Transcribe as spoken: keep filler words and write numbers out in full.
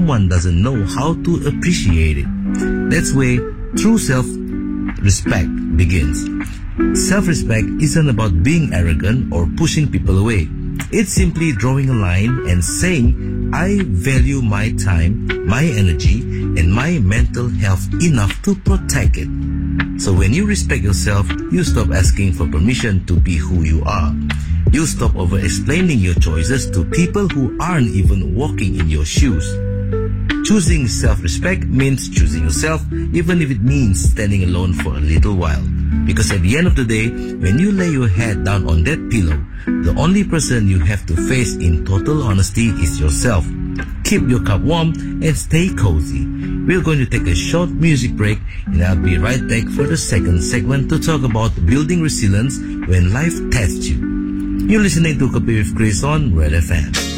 someone doesn't know how to appreciate it. That's where true self-respect begins. Self-respect isn't about being arrogant or pushing people away. It's simply drawing a line and saying, I value my time, my energy, and my mental health enough to protect it. So when you respect yourself, you stop asking for permission to be who you are. You stop over-explaining your choices to people who aren't even walking in your shoes. Choosing self-respect means choosing yourself, even if it means standing alone for a little while. Because at the end of the day, when you lay your head down on that pillow, the only person you have to face in total honesty is yourself. Keep your cup warm and stay cozy. We're going to take a short music break, and I'll be right back for the second segment to talk about building resilience when life tests you. You're listening to Kape with Chris on Red F M.